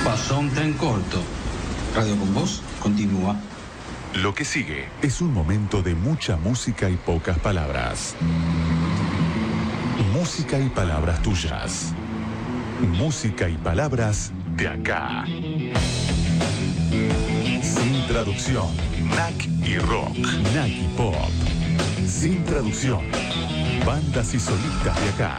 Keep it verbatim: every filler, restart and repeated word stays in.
pasó un tren corto. Radio con Voz continúa. Lo que sigue es un momento de mucha música y pocas palabras. Música y palabras tuyas. Música y palabras de acá. Sin traducción. N A C y rock. N A C y pop. Sin traducción. Bandas y solistas de acá.